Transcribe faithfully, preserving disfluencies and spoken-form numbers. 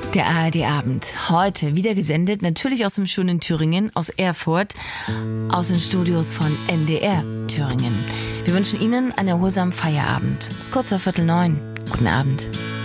Der A R D-Abend. Heute wieder gesendet, natürlich aus dem schönen Thüringen, aus Erfurt, aus den Studios von N D R Thüringen. Wir wünschen Ihnen einen erholsamen Feierabend. Bis kurz vor Viertel neun. Guten Abend.